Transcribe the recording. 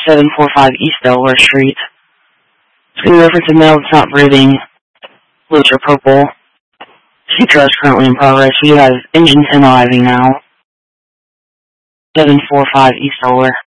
745 East Delaware Street. Screen reference of mail that's not breathing. Lips are purple. CTR is currently in progress. We have engine 10 arriving now. 745 East Delaware.